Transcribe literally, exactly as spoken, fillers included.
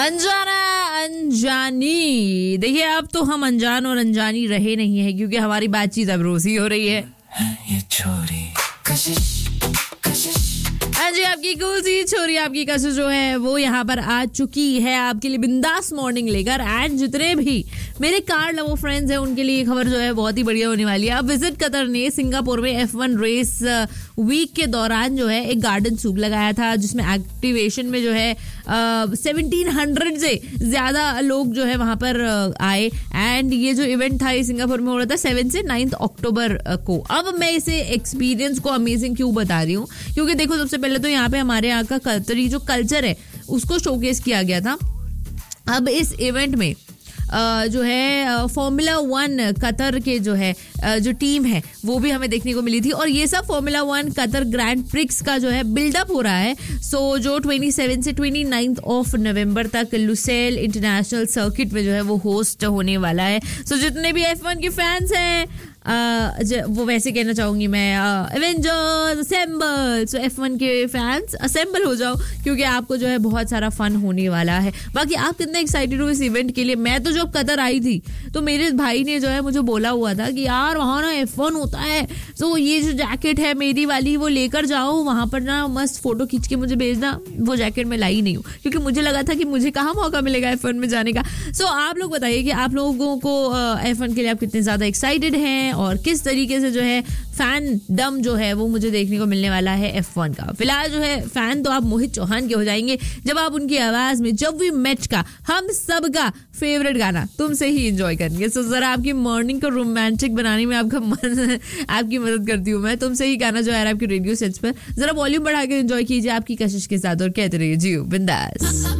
अनजाना अनजानी। देखिए अब तो हम अनजान और अनजानी रहे नहीं है क्योंकि हमारी बातचीत अब रोज ही हो रही है। ये छोरी कशिश कशिश। हाँ जी, आपकी कूसी छोरी आपकी कशिश जो है वो यहाँ पर आ चुकी है आपके लिए बिंदास मॉर्निंग लेकर। एंड जितने भी मेरे कार लवर फ्रेंड्स हैं उनके लिए खबर जो है बहुत ही बढ़िया होने वाली है। अब विजिट कतर ने सिंगापुर में एफ वन रेस वीक के दौरान जो है एक गार्डन सूक लगाया था जिसमें एक्टिवेशन में जो है सेवनटीन हंड्रेड से ज्यादा लोग जो है वहां पर आए। एंड ये जो इवेंट था ये सिंगापुर में हो रहा था सेवन से नाइन्थ अक्टूबर को। अब मैं इसे एक्सपीरियंस को अमेजिंग क्यों बता रही हूँ क्योंकि देखो सबसे पहले तो यहाँ पे हमारे यहाँ का कतरी जो कल्चर है उसको शोकेस किया गया था। अब इस इवेंट में Uh, जो है फॉर्मूला वन कतर के जो है uh, जो टीम है वो भी हमें देखने को मिली थी। और ये सब formula one Qatar grand prix का जो है बिल्डअप हो रहा है। सो so, जो ट्वेंटी सेवन से ट्वेंटी नाइन्थ ऑफ नवंबर तक लुसेल इंटरनेशनल सर्किट में जो है वो होस्ट होने वाला है। सो so, जितने भी एफ वन के फैंस हैं Uh, वो वैसे कहना चाहूंगी मैं एवेंजर्स असेंबल। सो एफ वन के फैंस असेंबल हो जाओ क्योंकि आपको जो है बहुत सारा फन होने वाला है। बाकी आप कितने एक्साइटेड हो इस इवेंट के लिए? मैं तो जब कतर आई थी तो मेरे भाई ने जो है मुझे बोला हुआ था कि यार वहाँ ना एफ वन होता है तो ये जो जैकेट है मेरी वाली वो लेकर जाओ वहाँ पर ना मस्त फोटो खींच के मुझे भेजना। वो जैकेट मैं लाई नहीं हूँ क्योंकि मुझे लगा था कि मुझे कहाँ मौका मिलेगा एफ वन में जाने का। सो so, आप लोग बताइए कि आप लोगों को एफ वन के लिए आप कितने ज्यादा एक्साइटेड हैं और किस तरीके से जो है फैन डम जो है वो मुझे देखने को मिलने वाला है एफ वन का। फिलहाल जो है फैन तो आप मोहित चौहान के हो जाएंगे जब आप उनकी आवाज में जब वी मैच का हम सब का फेवरेट गाना तुमसे ही एंजॉय करेंगे। सो जरा आपकी मॉर्निंग को रोमांटिक बनाने में आपका मन आपकी मदद करती हूँ मैं। तुमसे ही गाना जो है आपके रेडियो सेट्स पर जरा वॉल्यूम बढ़ा के एंजॉय कीजिए आपकी कशिश के साथ और कहते रहिए जियो बिंदास।